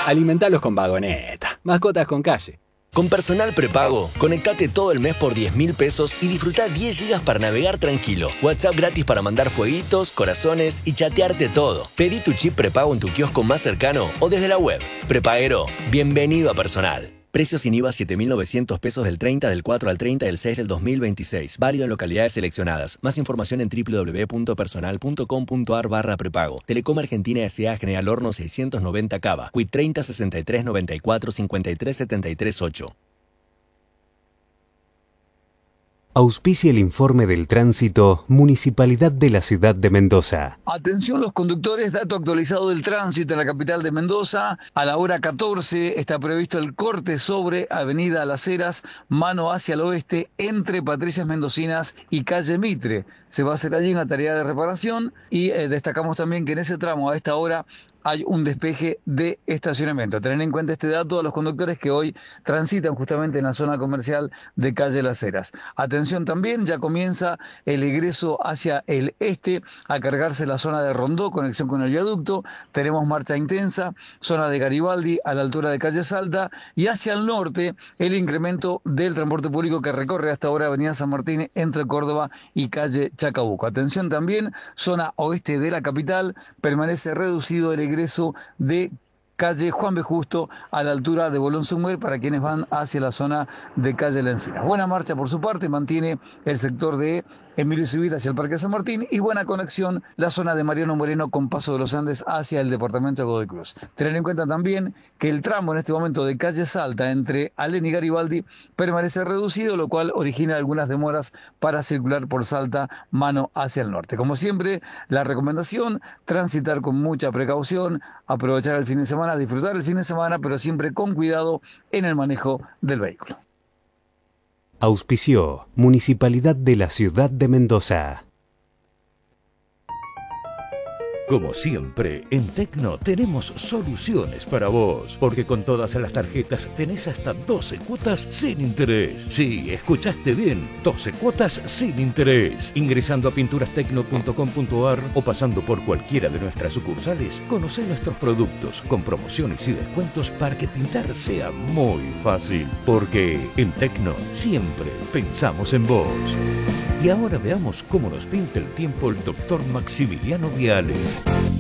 Alimentalos con Vagoneta. Mascotas con calle. Con Personal Prepago, conectate todo el mes por 10.000 pesos y disfruta 10 gigas para navegar tranquilo. WhatsApp gratis para mandar fueguitos, corazones y chatearte todo. Pedí tu chip prepago en tu kiosco más cercano o desde la web. Prepaguero, bienvenido a Personal. Precios sin IVA 7.900 pesos del 30 del 4 al 30 del 6 del 2026. Válido en localidades seleccionadas. Más información en www.personal.com.ar/prepago. Telecom Argentina S.A. General Horno 690 Cava. Quit 30 63 94 53 73 8. Auspicia el informe del tránsito Municipalidad de la Ciudad de Mendoza. Atención los conductores, dato actualizado del tránsito en la capital de Mendoza. A la hora 14 está previsto el corte sobre Avenida Las Heras, mano hacia el oeste, entre Patricias Mendocinas y Calle Mitre. Se va a hacer allí una tarea de reparación y destacamos también que en ese tramo a esta hora hay un despeje de estacionamiento. Tener en cuenta este dato a los conductores que hoy transitan justamente en la zona comercial de Calle Las Heras. Atención también, ya comienza el egreso hacia el este, a cargarse la zona de Rondó, conexión con el viaducto. Tenemos marcha intensa, zona de Garibaldi a la altura de Calle Salta, y hacia el norte el incremento del transporte público que recorre hasta ahora Avenida San Martín entre Córdoba y Calle Chacabuco. Atención también, zona oeste de la capital, permanece reducido el egreso de calle Juan B. Justo a la altura de Bolón Summer para quienes van hacia la zona de calle La Encina. Buena marcha por su parte, mantiene el sector de Emilio Civita hacia el Parque San Martín y buena conexión la zona de Mariano Moreno con Paso de los Andes hacia el departamento de Godoy Cruz. Tener en cuenta también que el tramo en este momento de calle Salta entre Alén y Garibaldi permanece reducido, lo cual origina algunas demoras para circular por Salta mano hacia el norte. Como siempre, la recomendación, transitar con mucha precaución, aprovechar el fin de semana, disfrutar el fin de semana, pero siempre con cuidado en el manejo del vehículo. Auspició Municipalidad de la Ciudad de Mendoza. Como siempre, en Tecno tenemos soluciones para vos, porque con todas las tarjetas tenés hasta 12 cuotas sin interés. Sí, escuchaste bien, 12 cuotas sin interés. Ingresando a pinturastecno.com.ar o pasando por cualquiera de nuestras sucursales, conocé nuestros productos con promociones y descuentos para que pintar sea muy fácil. Porque en Tecno siempre pensamos en vos. Y ahora veamos cómo nos pinta el tiempo el doctor Maximiliano Viale.